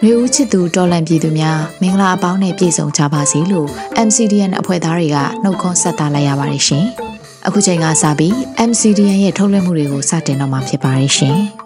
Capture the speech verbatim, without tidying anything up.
နှွေဦးချစ်သူတော်လန်ပြည်သူများမင်္ဂလာအပေါင်းနဲ့ပြည့်စုံကြပါစေလို့ M C D N အဖွဲ့သားတွေကနှုတ်ခွန်းဆက်သလိုက်ရပါတယ်ရှင်။အခုချိန်ကစပြီး M C D N ရဲ့ထုတ်လွှင့်မှုတွေကိုစတင်တော့မှာဖြစ်ပါတယ်ရှင်။